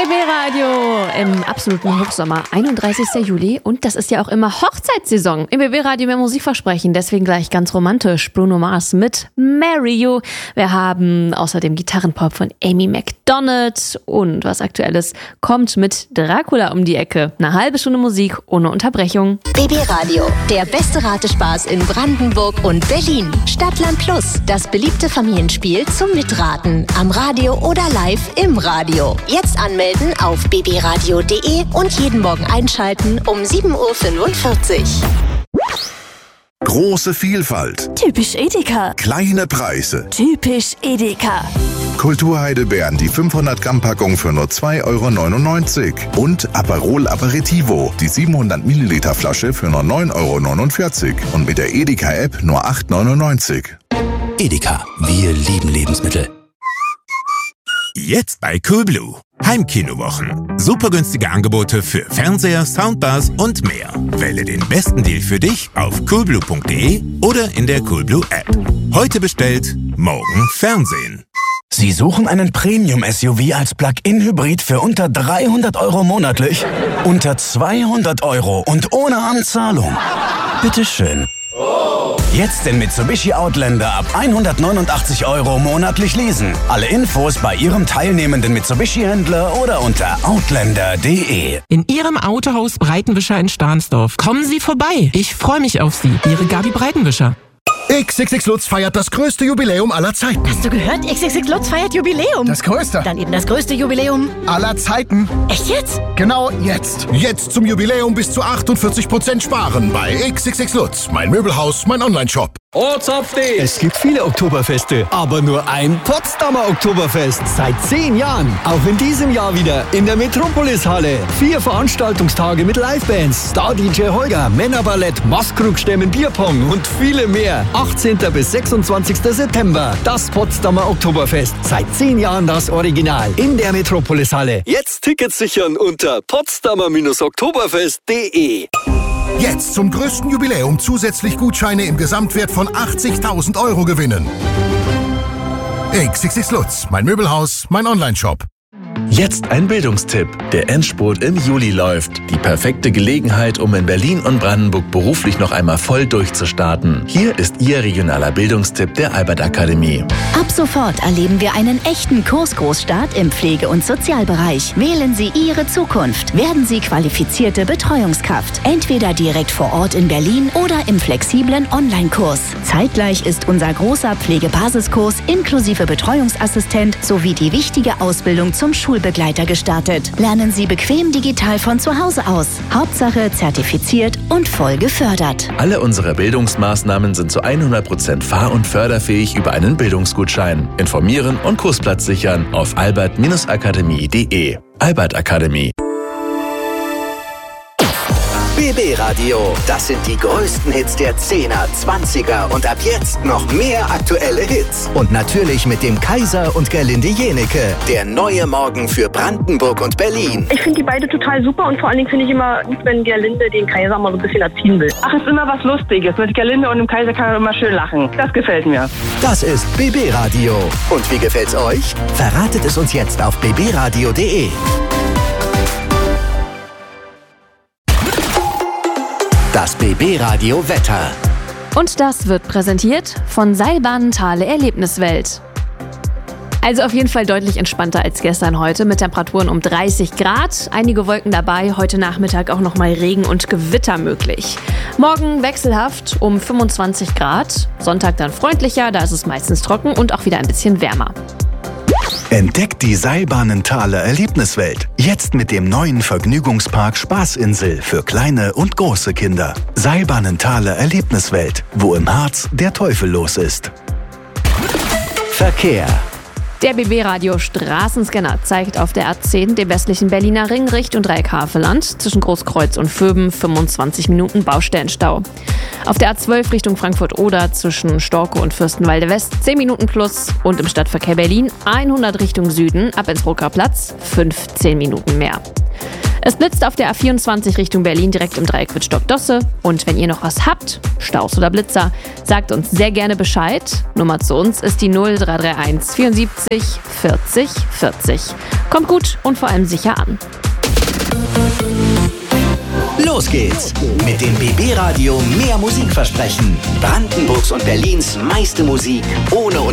BB-Radio im absoluten Hochsommer, 31. Juli. Und das ist ja auch immer Hochzeitssaison. Im BB-Radio mehr Musikversprechen, deswegen gleich ganz romantisch. Bruno Mars mit Marry You. Wir haben außerdem Gitarrenpop von Amy Macdonald. Und was Aktuelles kommt mit Dracula um die Ecke. Eine halbe Stunde Musik ohne Unterbrechung. BB-Radio, der beste Ratespaß in Brandenburg und Berlin. Stadtland Plus, das beliebte Familienspiel zum Mitraten. Am Radio oder live im Radio. Jetzt anmelden auf bbradio.de und jeden Morgen einschalten um 7.45 Uhr. Große Vielfalt. Typisch Edeka. Kleine Preise. Typisch Edeka. Kulturheidelbeeren, die 500 Gramm Packung für nur 2,99 € und Aperol Aperitivo, die 700 Milliliter Flasche für nur 9,49 € und mit der Edeka App nur 8,99 €. Edeka, wir lieben Lebensmittel. Jetzt bei Coolblue. Heimkinowochen. Super günstige Angebote für Fernseher, Soundbars und mehr. Wähle den besten Deal für dich auf coolblue.de oder in der Coolblue App. Heute bestellt, morgen Fernsehen. Sie suchen einen Premium-SUV als Plug-in-Hybrid für unter 300 € monatlich? Unter 200 € und ohne Anzahlung? Bitteschön. Jetzt den Mitsubishi Outlander ab 189 € monatlich leasen. Alle Infos bei Ihrem teilnehmenden Mitsubishi-Händler oder unter outlander.de. In Ihrem Autohaus Breitenwischer in Stahnsdorf. Kommen Sie vorbei. Ich freue mich auf Sie. Ihre Gabi Breitenwischer. XXX Lutz feiert das größte Jubiläum aller Zeiten. Hast du gehört? XXX Lutz feiert Jubiläum. Das größte. Dann eben das größte Jubiläum aller Zeiten. Echt jetzt? Genau jetzt. Jetzt zum Jubiläum bis zu 48% sparen bei XXX Lutz. Mein Möbelhaus, mein Onlineshop. Es gibt viele Oktoberfeste, aber nur ein Potsdamer Oktoberfest. Seit 10 Jahren. Auch in diesem Jahr wieder in der Metropolis-Halle. 4 Veranstaltungstage mit Livebands, Star-DJ Holger, Männerballett, Maskrug-Stämmen, Bierpong und viele mehr. 18. bis 26. September. Das Potsdamer Oktoberfest. Seit 10 Jahren das Original. In der Metropolis-Halle. Jetzt Tickets sichern unter potsdamer-oktoberfest.de. Jetzt zum größten Jubiläum zusätzlich Gutscheine im Gesamtwert von 80.000 € gewinnen. XXX Lutz, mein Möbelhaus, mein Onlineshop. Jetzt ein Bildungstipp. Der Endspurt im Juli läuft. Die perfekte Gelegenheit, um in Berlin und Brandenburg beruflich noch einmal voll durchzustarten. Hier ist Ihr regionaler Bildungstipp der Albert Akademie. Ab sofort erleben wir einen echten Kursgroßstart im Pflege- und Sozialbereich. Wählen Sie Ihre Zukunft. Werden Sie qualifizierte Betreuungskraft. Entweder direkt vor Ort in Berlin oder im flexiblen Online-Kurs. Zeitgleich ist unser großer Pflegebasiskurs inklusive Betreuungsassistent sowie die wichtige Ausbildung zum Schulbegleiter gestartet. Lernen Sie bequem digital von zu Hause aus. Hauptsache zertifiziert und voll gefördert. Alle unsere Bildungsmaßnahmen sind zu 100% fahr- und förderfähig über einen Bildungsgutschein. Informieren und Kursplatz sichern auf albert-akademie.de. Albert Akademie. BB-Radio, das sind die größten Hits der 10er, 20er und ab jetzt noch mehr aktuelle Hits. Und natürlich mit dem Kaiser und Gerlinde Jenecke, der neue Morgen für Brandenburg und Berlin. Ich finde die beide total super und vor allen Dingen finde ich immer gut, wenn Gerlinde den Kaiser mal so ein bisschen erziehen will. Ach, ist immer was Lustiges. Mit Gerlinde und dem Kaiser kann man immer schön lachen. Das gefällt mir. Das ist BB-Radio. Und wie gefällt's euch? Verratet es uns jetzt auf bbradio.de. Das BB-Radio Wetter. Und das wird präsentiert von Seilbahnen Thale Erlebniswelt. Also auf jeden Fall deutlich entspannter als gestern heute mit Temperaturen um 30 Grad. Einige Wolken dabei, heute Nachmittag auch nochmal Regen und Gewitter möglich. Morgen wechselhaft um 25 Grad. Sonntag dann freundlicher, da ist es meistens trocken und auch wieder ein bisschen wärmer. Entdeckt die Seilbahnen Thale Erlebniswelt. Jetzt mit dem neuen Vergnügungspark Spaßinsel für kleine und große Kinder. Seilbahnen Thale Erlebniswelt, wo im Harz der Teufel los ist. Verkehr. Der BB-Radio Straßenscanner zeigt auf der A10 den westlichen Berliner Ring Richtung Dreieck-Havelland zwischen Großkreuz und Vöben 25 Minuten Baustellenstau. Auf der A12 Richtung Frankfurt-Oder zwischen Storkow und Fürstenwalde West 10 Minuten plus und im Stadtverkehr Berlin 100 Richtung Süden ab ins Rucker Platz 15 Minuten mehr. Es blitzt auf der A24 Richtung Berlin direkt im Dreieck mit Stockdosse. Und wenn ihr noch was habt, Staus oder Blitzer, sagt uns sehr gerne Bescheid. Nummer zu uns ist die 0331 74 40 40. Kommt gut und vor allem sicher an. Los geht's mit dem BB Radio Mehr Musik versprechen. Brandenburgs und Berlins meiste Musik ohne